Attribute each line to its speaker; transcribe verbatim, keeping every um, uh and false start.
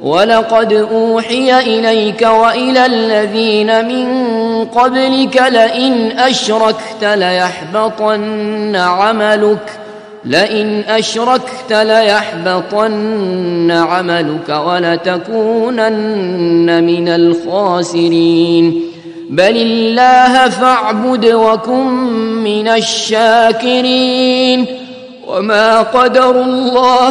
Speaker 1: ولقد أوحي إليك وإلى الذين من قبلك لئن أشركت ليحبطن عملك لئن أشركت ليحبطن عملك ولتكونن من الخاسرين بل الله فاعبد وكن من الشاكرين وما قدروا الله